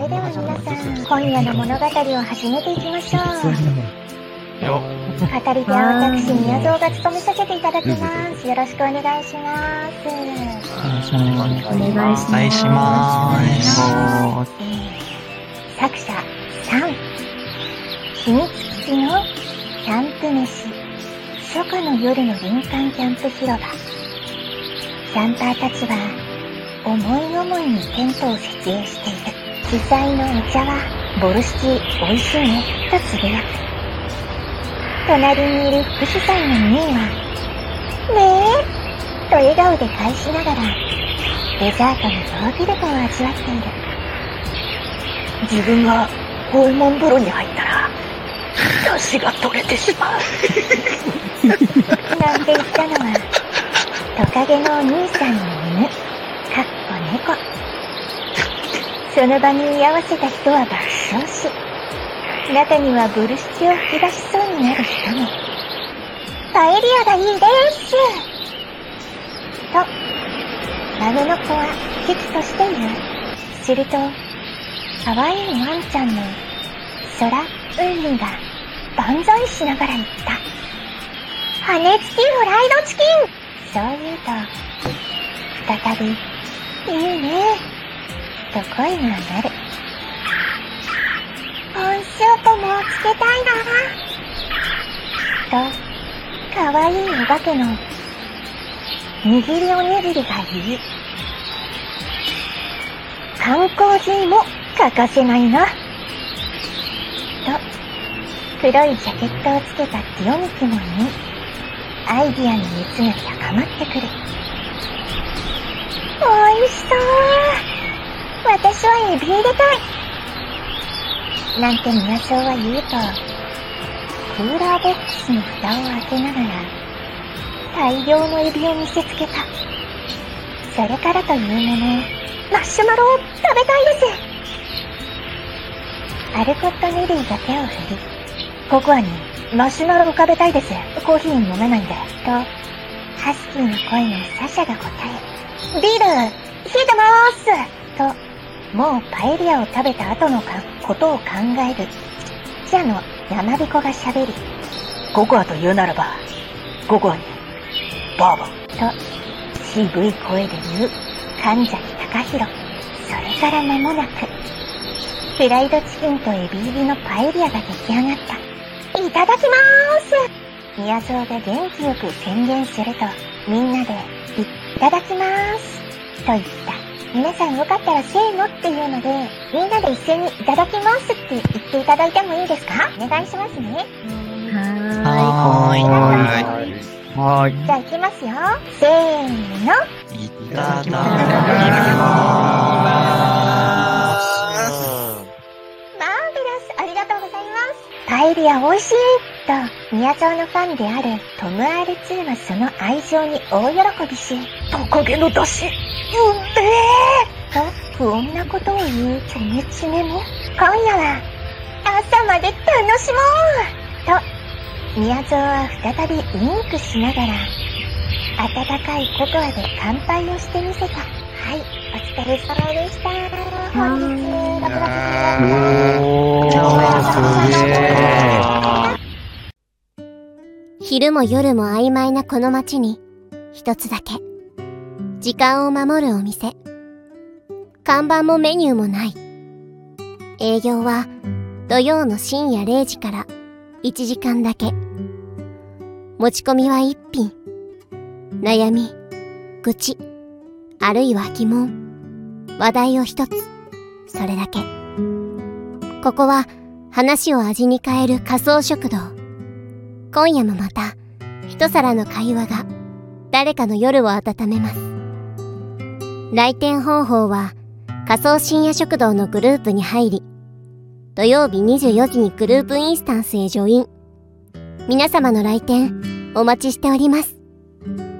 れでは皆さん、今夜の物語を始めていきましょう。語り手は私、宮蔵が務めさせていただきます。よろしくお願いします。 お願いします。 作者3、秘密基地のキャンプ飯、初夏の夜の林間キャンプ広場。キャンパーたちは思い思いにテントを設営している。主催のお茶はボルシチ美味しいねとつぶやく。隣にいる副主催のミーはねえと笑顔で返しながらデザートのヨーグルトを味わっている。 自分が訪問風呂に入ったら出汁が取れてしまうなんて言ったのはトカゲのお兄さんの犬かっこ猫。その場に居合わせた人は爆笑し、中にはボルシチを吹き出しそうになる人も。パエリアがいいですと孫の子は喜々としている。すると可愛いワンちゃんの空ウンミが万歳しながら言った。羽付きフライドチキン。そう言うと再びいいねと声が鳴る。コーンスープもつけたいなとかわいいお化けの握りおにぎりが言う。観光人も欠かせないなと黒いジャケットをつけたティオニクも言い、アイディアの熱が高まってくる。おいしそう。私はエビ入れたいなんて宮蔵は言うと、クーラーボックスの蓋を開けながら大量のエビを見せつけた。それからというもの、マッシュマロを食べたいです。アルコットネリーが手を振り、ココアにマシュマロを食べたいです。コーヒー飲めないんで。と、ハスキーの声のサシャが答え。ビール、冷えてまーすと、もうパエリアを食べた後のことを考える。記者の山彦が喋り。 ココアと言うならば、ココアに、バーボン。 と、渋い声で言う、神崎隆弘。それから間もなく、フライドチキンとエビ入りのパエリアが出来上がった。いただきまーす。宮蔵が元気よく宣言すると、みんなで、いただきまーす。と言った。皆さんよかったらせーのっていうので、みんなで一斉にいただきますって言っていただいてもいいですか？お願いしますね。 はーい。 じゃあ行きますよ。せーの。 いただきます。 マーベラス、ありがとうございます。パエリア美味しいと、宮蔵のファンであるトム R2 はその愛情に大喜びし、 トカゲの出汁、うめと不穏なことを言うチョメチメも、今夜は朝まで楽しもうと、宮蔵は再びウインクしながら温かいココアで乾杯をしてみせた。はい、お疲れ様でした。本日6月昼も夜も曖昧なこの街に一つだけ時間を守るお店。看板もメニューもない。営業は土曜の深夜0時から1時間だけ。持ち込みは1品。悩み、愚痴、あるいは疑問、話題を一つ。それだけ。ここは話を味に変える仮想食堂。今夜もまた一皿の会話が誰かの夜を温めます。来店方法は仮想深夜食堂のグループに入り、土曜日24時にグループインスタンスへジョイン。皆様の来店お待ちしております。